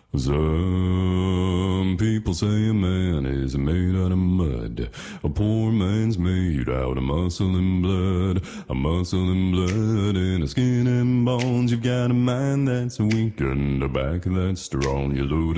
Some people say a man is made out of mud. A poor man's made out of muscle and blood. A muscle and blood and a skin and bones. You've got a mind that's weak and a back that's strong. You load